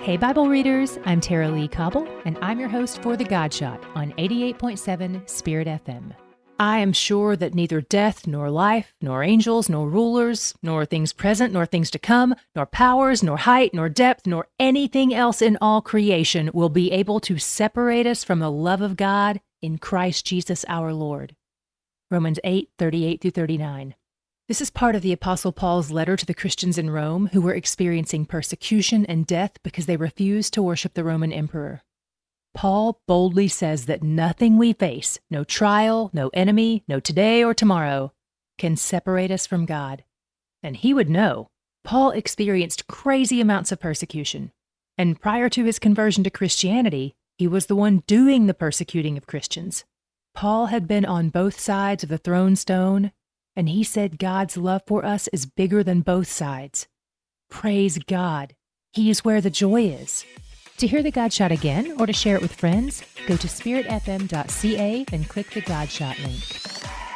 Hey Bible readers, I'm Tara Lee Cobble, and I'm your host for The God Shot on 88.7 Spirit FM. I am sure that neither death, nor life, nor angels, nor rulers, nor things present, nor things to come, nor powers, nor height, nor depth, nor anything else in all creation will be able to separate us from the love of God in Christ Jesus our Lord. Romans 8:38-39. This is part of the Apostle Paul's letter to the Christians in Rome who were experiencing persecution and death because they refused to worship the Roman emperor. Paul boldly says that nothing we face, no trial, no enemy, no today or tomorrow, can separate us from God. And he would know. Paul experienced crazy amounts of persecution. And prior to his conversion to Christianity, he was the one doing the persecuting of Christians. Paul had been on both sides of the thrown stone, and he said God's love for us is bigger than both sides. Praise God. He is where the joy is. To hear The God Shot again or to share it with friends, go to spiritfm.ca and click the God Shot link.